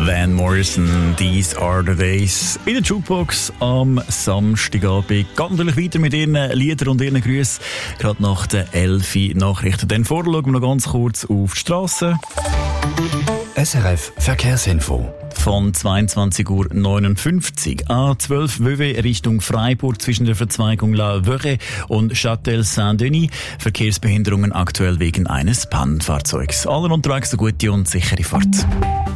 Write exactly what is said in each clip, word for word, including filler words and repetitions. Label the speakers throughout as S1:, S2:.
S1: Van Morrison, These Are The Days. In der Jukebox am Samstagabend. Geht natürlich weiter mit ihren Liedern und ihren Grüßen. Gerade nach den elf Nachrichten. Dann vorher schauen wir noch ganz kurz auf die Straße.
S2: S R F Verkehrsinfo.
S1: Von zweiundzwanzig Uhr neunundfünfzig. A zwölf Vevey Richtung Freiburg zwischen der Verzweigung La Veuret und Châtel-Saint-Denis. Verkehrsbehinderungen aktuell wegen eines Pannenfahrzeugs. Allen unterwegs eine gute und sichere Fahrt.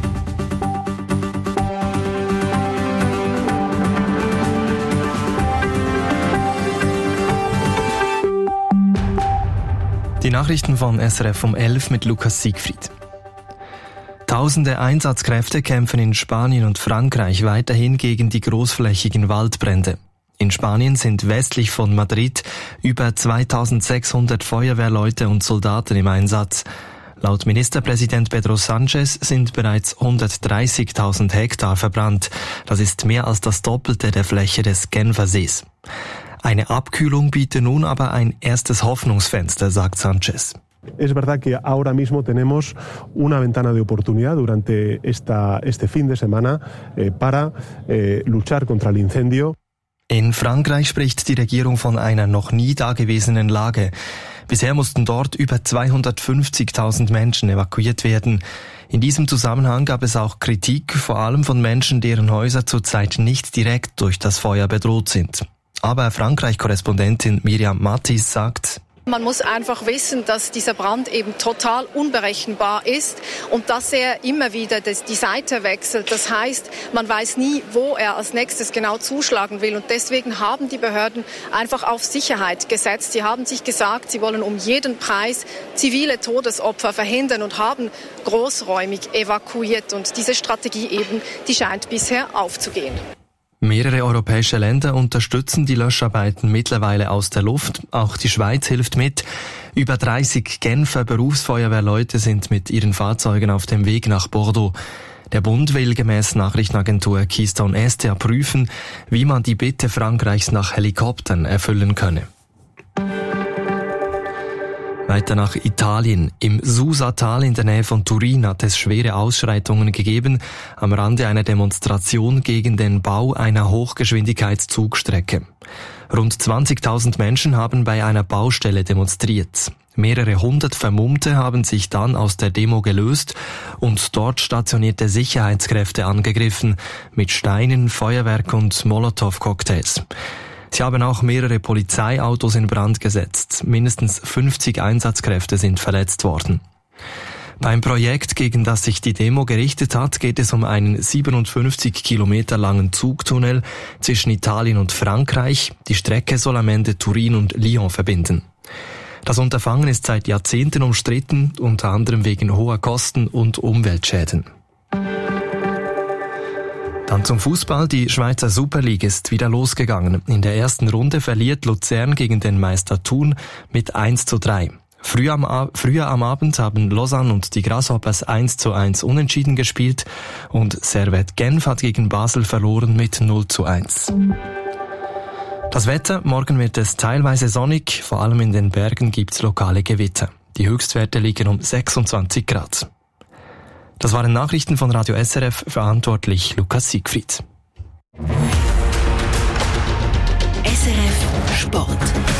S3: Die Nachrichten von S R F um elf mit Lukas Siegfried. Tausende Einsatzkräfte kämpfen in Spanien und Frankreich weiterhin gegen die großflächigen Waldbrände. In Spanien sind westlich von Madrid über zweitausendsechshundert Feuerwehrleute und Soldaten im Einsatz. Laut Ministerpräsident Pedro Sánchez sind bereits hundertdreißigtausend Hektar verbrannt. Das ist mehr als das Doppelte der Fläche des Genfersees. Eine Abkühlung biete nun aber ein erstes Hoffnungsfenster, sagt Sánchez.
S4: Es verdad que ahora mismo tenemos una ventana de oportunidad durante esta, este fin de semana eh, para eh, luchar contra el incendio.
S3: In Frankreich spricht die Regierung von einer noch nie dagewesenen Lage. Bisher mussten dort über zweihundertfünfzigtausend Menschen evakuiert werden. In diesem Zusammenhang gab es auch Kritik, vor allem von Menschen, deren Häuser zurzeit nicht direkt durch das Feuer bedroht sind. Aber Frankreich-Korrespondentin Miriam Mattis sagt:
S5: Man muss einfach wissen, dass dieser Brand eben total unberechenbar ist und dass er immer wieder das, die Seite wechselt. Das heißt, man weiß nie, wo er als nächstes genau zuschlagen will. Und deswegen haben die Behörden einfach auf Sicherheit gesetzt. Sie haben sich gesagt, sie wollen um jeden Preis zivile Todesopfer verhindern und haben großräumig evakuiert. Und diese Strategie eben, die scheint bisher aufzugehen.
S3: Mehrere europäische Länder unterstützen die Löscharbeiten mittlerweile aus der Luft. Auch die Schweiz hilft mit. Über dreißig Genfer Berufsfeuerwehrleute sind mit ihren Fahrzeugen auf dem Weg nach Bordeaux. Der Bund will gemäß Nachrichtenagentur Keystone S T A prüfen, wie man die Bitte Frankreichs nach Helikoptern erfüllen könne. Weiter nach Italien. Im Susa-Tal in der Nähe von Turin hat es schwere Ausschreitungen gegeben am Rande einer Demonstration gegen den Bau einer Hochgeschwindigkeitszugstrecke. Rund zwanzigtausend Menschen haben bei einer Baustelle demonstriert. Mehrere hundert Vermummte haben sich dann aus der Demo gelöst und dort stationierte Sicherheitskräfte angegriffen mit Steinen, Feuerwerk und Molotow-Cocktails. Sie haben auch mehrere Polizeiautos in Brand gesetzt. Mindestens fünfzig Einsatzkräfte sind verletzt worden. Beim Projekt, gegen das sich die Demo gerichtet hat, geht es um einen siebenundfünfzig Kilometer langen Zugtunnel zwischen Italien und Frankreich. Die Strecke soll am Ende Turin und Lyon verbinden. Das Unterfangen ist seit Jahrzehnten umstritten, unter anderem wegen hoher Kosten und Umweltschäden. Dann zum Fußball. Die Schweizer Super League ist wieder losgegangen. In der ersten Runde verliert Luzern gegen den Meister Thun mit eins zu drei. Früher am, früher am Abend haben Lausanne und die Grasshoppers eins zu eins unentschieden gespielt und Servette Genf hat gegen Basel verloren mit null zu eins. Das Wetter: Morgen wird es teilweise sonnig, vor allem in den Bergen gibt's lokale Gewitter. Die Höchstwerte liegen um sechsundzwanzig Grad. Das waren Nachrichten von Radio S R F, verantwortlich Lukas Siegfried.
S6: S R F Sport.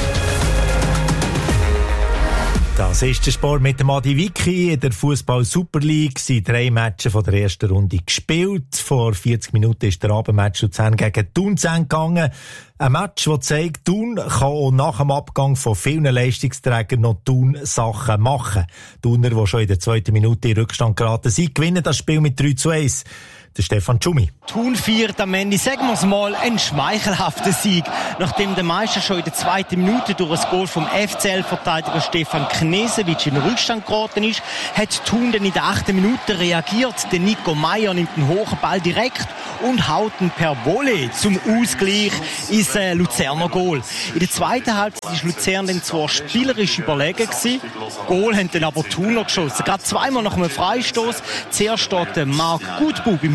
S7: Das ist der Sport mit dem Adi Vicky. In der Fußball Super League sind drei Matches von der ersten Runde gespielt. Vor vierzig Minuten ist der Abendmatch Luzern gegen Thun zu Ende gegangen. Ein Match, das zeigt, Thun kann auch nach dem Abgang von vielen Leistungsträgern noch Thun-Sachen machen. Thuner, die schon in der zweiten Minute in Rückstand geraten sind, gewinnen das Spiel mit drei zu eins. Der Stefan Tschumi.
S8: Thun feiert am Ende, sagen wir es mal, einen schmeichelhaften Sieg. Nachdem der Meister schon in der zweiten Minute durch ein Goal vom F C L-Verteidiger Stefan Knesewitsch in den Rückstand geraten ist, hat Thun dann in der achten Minute reagiert. Der Nico Meyer nimmt den hohen Ball direkt und haut ihn per Volley zum Ausgleich ins äh, Luzerner Goal. In der zweiten Halbzeit war Luzern dann zwar spielerisch überlegen gewesen, Goal haben dann aber Thuner geschossen. Gerade zweimal nach einem Freistoß. Zuerst steht Marc Gutbub im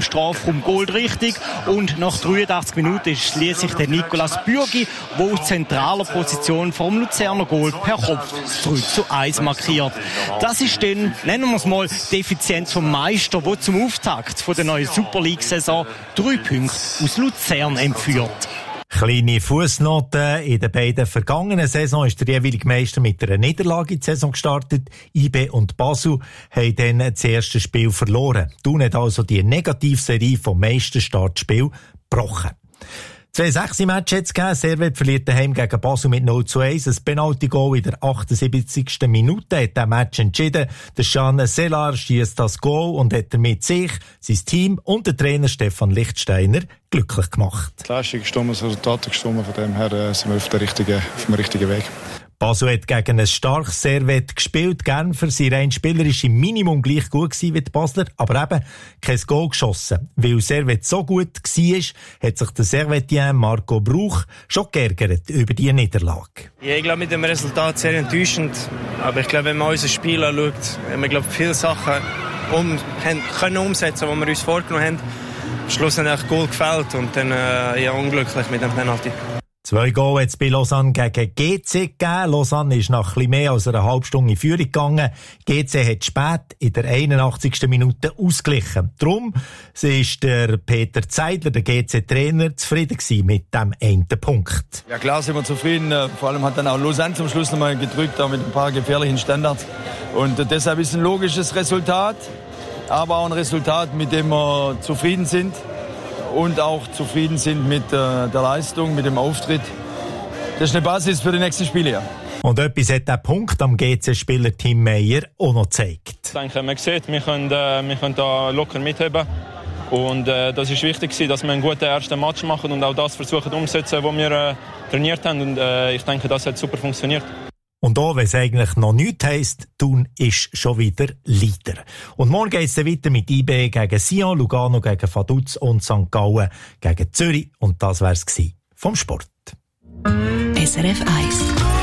S8: Strafraum goalrichtig und nach dreiundachtzig Minuten ist schließlich der Nicolas Bürgi, der aus zentraler Position vom Luzerner Goal per Kopf drei zu eins markiert. Das ist dann, nennen wir es mal, die Effizienz vom Meister, der zum Auftakt von der neuen Super League-Saison drei Punkte aus Luzern entführt.
S7: Kleine Fußnoten. In den beiden vergangenen Saison ist der jeweilige Meister mit einer Niederlage in die Saison gestartet. I B und Basel haben dann das erste Spiel verloren. Thun hat also die Negativserie vom Meisterstartspiel gebrochen. Zwei Sechser-Matches hat es gegeben. Servette verliert daheim gegen Basel mit null zu eins. Ein Penalty-Goal in der achtundsiebzigsten Minute hat das Match entschieden. Der Jean Sellar schiesst das Goal und hat damit sich, sein Team und der Trainer Stefan Lichtsteiner glücklich gemacht.
S9: Die Leistung ist gestimmt, das Resultat ist gestimmt. Von dem her äh, sind wir auf, der richtigen, auf dem richtigen Weg.
S7: Basel hat gegen ein starkes Servette gespielt. Genfer sind rein spielerisch im Minimum gleich gut gewesen wie die Basler, aber eben kein Goal geschossen. Weil Servette so gut war, hat sich der Servettien Marco Bruch schon geärgert über diese Niederlage.
S10: Ja, ich glaube, mit dem Resultat sehr enttäuschend. Aber ich glaube, wenn man unser Spiel anschaut, haben wir glaube, viele Sachen um, können umsetzen, die wir uns vorgenommen haben. Am Schluss hat das Goal gefällt und dann äh, ja, unglücklich mit dem Penalty.
S7: Zwei Goal hat es bei Lausanne gegen G C gegeben. Lausanne ist nach etwas mehr als einer halben Stunde in Führung gegangen. G C hat spät in der einundachtzigsten Minute ausgeglichen. Darum ist der Peter Zeidler, der G C-Trainer, zufrieden gewesen mit dem einen Punkt.
S11: Ja klar sind wir zufrieden. Vor allem hat dann auch Lausanne zum Schluss nochmal gedrückt, auch mit ein paar gefährlichen Standards. Und deshalb ist ein logisches Resultat, aber auch ein Resultat, mit dem wir zufrieden sind. Und auch zufrieden sind mit äh, der Leistung, mit dem Auftritt. Das ist eine Basis für die nächsten Spiele. Ja.
S7: Und etwas hat der Punkt am G C-Spieler Tim Meyer auch noch gezeigt.
S12: Ich denke, man sieht, wir können, äh, wir können da locker mitheben. Und äh, das ist wichtig, dass wir einen guten ersten Match machen und auch das versuchen umzusetzen, was wir äh, trainiert haben. Und äh, ich denke, das hat super funktioniert.
S7: Und auch, wenn es eigentlich noch nichts heisst, Thun ist schon wieder Leader. Und morgen geht es weiter mit I B gegen Sion, Lugano gegen Vaduz und Sankt Gallen gegen Zürich. Und das wär's gsi vom Sport.
S6: S R F eins.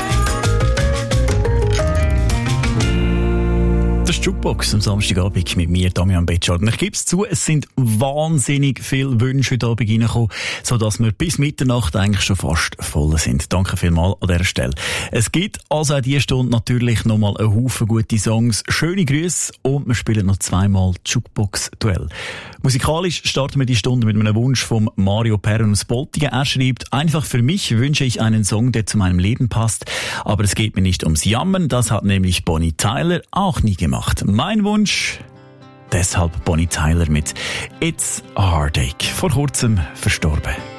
S1: Das ist Jukebox am Samstagabend mit mir, Damian Betschart. Und ich gebe es zu, es sind wahnsinnig viele Wünsche heute Abend reingekommen, sodass wir bis Mitternacht eigentlich schon fast voll sind. Danke vielmals an dieser Stelle. Es gibt also auch diese Stunde natürlich nochmal einen Haufen gute Songs, schöne Grüße und wir spielen noch zweimal Jukebox-Duell. Musikalisch starten wir die Stunde mit einem Wunsch von Mario Perren aus Boltingen. Er schreibt, einfach für mich wünsche ich einen Song, der zu meinem Leben passt, aber es geht mir nicht ums Jammern, das hat nämlich Bonnie Tyler auch nie gemacht. Mein Wunsch, deshalb Bonnie Tyler mit It's a Heartache, vor kurzem verstorben.